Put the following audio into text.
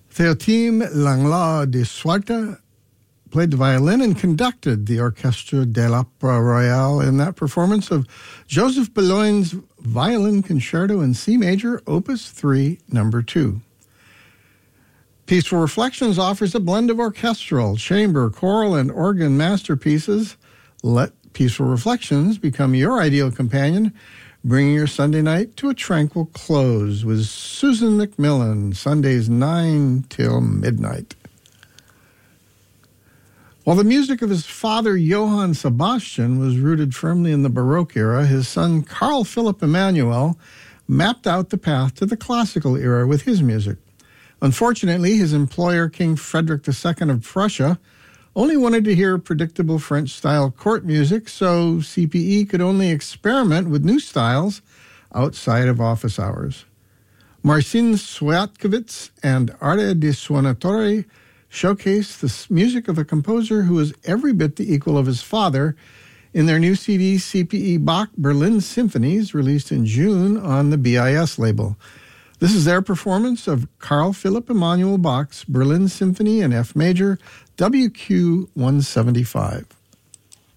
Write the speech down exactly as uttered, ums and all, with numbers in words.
Théotime Langlois de Suarta played the violin and conducted the Orchestre de l'Opéra Royal in that performance of Joseph Bouloigne's Violin Concerto in C Major, Opus three, Number two. Peaceful Reflections offers a blend of orchestral, chamber, choral, and organ masterpieces. Let Peaceful Reflections become your ideal companion, bringing your Sunday night to a tranquil close with Susan McMillan, Sundays nine till midnight. While the music of his father, Johann Sebastian, was rooted firmly in the Baroque era, his son, Carl Philipp Emanuel, mapped out the path to the classical era with his music. Unfortunately, his employer, King Frederick the Second of Prussia, only wanted to hear predictable French-style court music, so C P E could only experiment with new styles outside of office hours. Marcin Swiatkiewicz and Arte di Suonatore showcase the music of a composer who is every bit the equal of his father in their new C D, C P E Bach Berlin Symphonies, released in June on the B I S label. This is their performance of Carl Philipp Emanuel Bach's Berlin Symphony in F major, W Q one seventy-five.